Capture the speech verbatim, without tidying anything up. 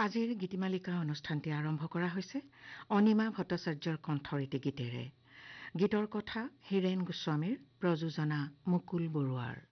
আজিৰ গীতিমালিকা অনুষ্ঠানটি আৰম্ভ কৰা হৈছে অনিমা ভট্টাচাৰ্যৰ কণ্ঠৰ এটি গীতেৰে। গীতৰ কথা হীৰেণ গোস্বামীৰ, প্ৰযোজনা মুকুল বৰুৱাৰ।